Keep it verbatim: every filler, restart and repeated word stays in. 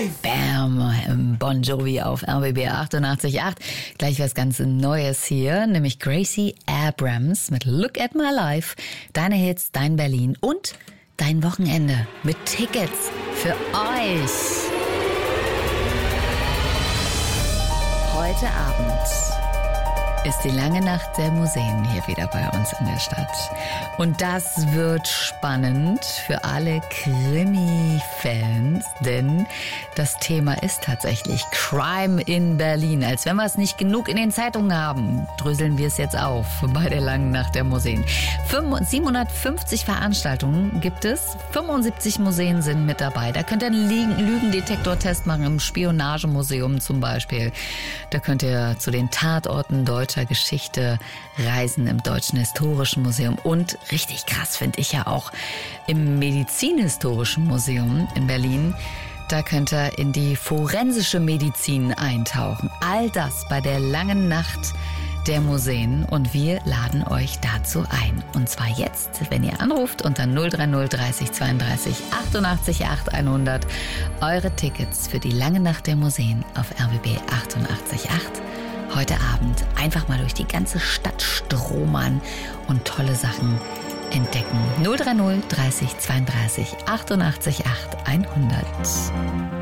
Bam, Bon Jovi auf R B B achtundachtzig Komma acht. Gleich was ganz Neues hier, nämlich Gracie Abrams mit Look at My Life. Deine Hits, dein Berlin und dein Wochenende mit Tickets für euch. Heute Abend ist die lange Nacht der Museen hier wieder bei uns in der Stadt. Und das wird spannend für alle Krimi-Fans, denn das Thema ist tatsächlich Crime in Berlin. Als wenn wir es nicht genug in den Zeitungen haben, dröseln wir es jetzt auf bei der langen Nacht der Museen. siebenhundertfünfzig Veranstaltungen gibt es, fünfundsiebzig Museen sind mit dabei. Da könnt ihr einen Lügendetektor-Test machen im Spionagemuseum zum Beispiel. Da könnt ihr zu den Tatorten deutscher Geschichte reisen im Deutschen Historischen Museum und richtig krass finde ich ja auch im Medizinhistorischen Museum in Berlin. Da könnt ihr in die forensische Medizin eintauchen. All das bei der langen Nacht der Museen und wir laden euch dazu ein. Und zwar jetzt, wenn ihr anruft unter null drei null dreißig zweiunddreißig achtundachtzig acht hundert eure Tickets für die lange Nacht der Museen auf R B B achtundachtzig Komma acht. Heute Abend einfach mal durch die ganze Stadt stromern und tolle Sachen entdecken. null drei null dreißig zweiunddreißig achtundachtzig acht hundert.